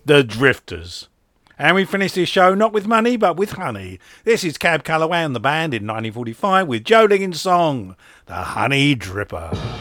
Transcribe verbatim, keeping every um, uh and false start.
The Drifters. And we finished this show not with money but with honey. This is Cab Calloway and the band in nineteen forty-five with Joe Liggin's song, The Honey Dripper.